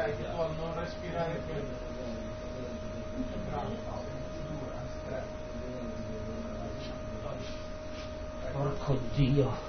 sai che tu al non respirare quello porco Dio.